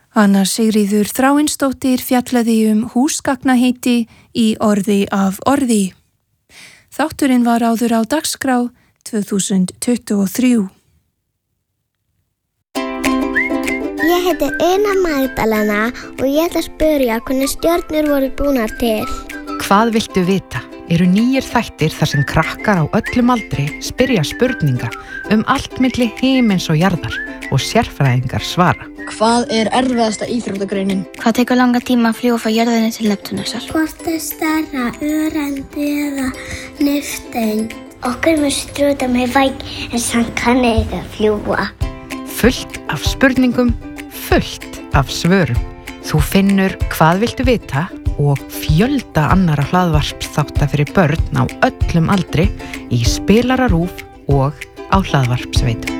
Anna Sigríður Þráinsdóttir fjallaði húsgagnaheiti í orði af orði. Þátturinn var áður á dagskrá 2023. Ég heiti Una Magdalena og ég ætla að spyrja hvernig stjörnur voru búnar til. Hvað viltu vita? Eru nýjir þættir þar sem krakkar á öllum aldri spyrja spurninga allt milli himins og jarðar og sérfræðingar svara. Hvað er erfiðasta íþróttagreinin? Hvað tekur langa tíma að fljúga frá jörðinni til Neptúnusar? Hvort stærra örendi eða nifteind? Okkur með strúta með væng en samt kann ekki að fljúga. Fullt af spurningum, fullt af svörum. Þú finnur Hvað viltu vita og fjölda annarra hlaðvarpsþátta fyrir börn á öllum aldri í Spilara RÚV og á hlaðvarpsveitum.